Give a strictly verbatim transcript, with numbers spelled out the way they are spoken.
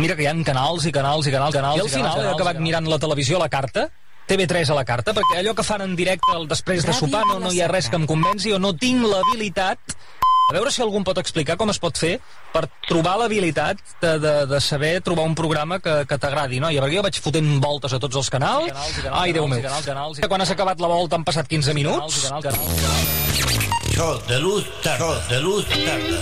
mira que hi ha canals i canals i canals, canals i al final he acabat mirant la televisió a la carta, T V tres a la carta, perquè allò que fan en directe després de sopar no, no hi ha res que em convenci, o no tinc l'habilitat. A veure si algú em pot explicar com es pot fer per trobar l'habilitat de, de, de saber trobar un programa que, que t'agradi, no? I perquè jo vaig fotent voltes a tots els canals, canals, canals ai, Déu meu, canals, canals, quan has acabat la volta han passat quinze minuts. Canals, canals, canals. Show de luz tarda, de luz tarda.